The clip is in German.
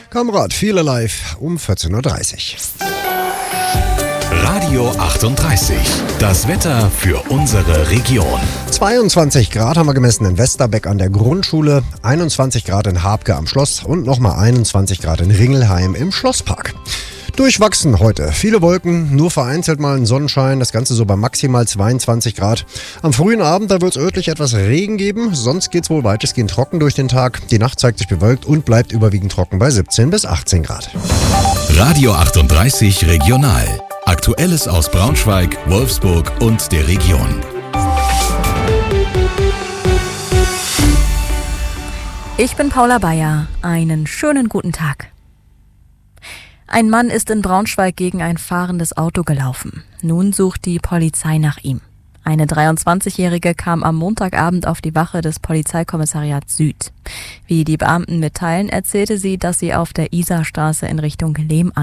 Kamerad, viele live um 14.30 Uhr. Radio 38. Das Wetter für unsere Region. 22 Grad haben wir gemessen in Westerbeck an der Grundschule, 21 Grad in Habke am Schloss und nochmal 21 Grad in Ringelheim im Schlosspark. Durchwachsen heute. Viele Wolken, nur vereinzelt mal ein Sonnenschein. Das Ganze so bei maximal 22 Grad. Am frühen Abend, da wird es örtlich etwas Regen geben. Sonst geht es wohl weitestgehend trocken durch den Tag. Die Nacht zeigt sich bewölkt und bleibt überwiegend trocken bei 17 bis 18 Grad. Radio 38 Regional. Aktuelles aus Braunschweig, Wolfsburg und der Region. Ich bin Paula Bayer. Einen schönen guten Tag. Ein Mann ist in Braunschweig gegen ein fahrendes Auto gelaufen. Nun sucht die Polizei nach ihm. Eine 23-Jährige kam am Montagabend auf die Wache des Polizeikommissariats Süd. Wie die Beamten mitteilen, erzählte sie, dass sie auf der Isarstraße in Richtung Lehm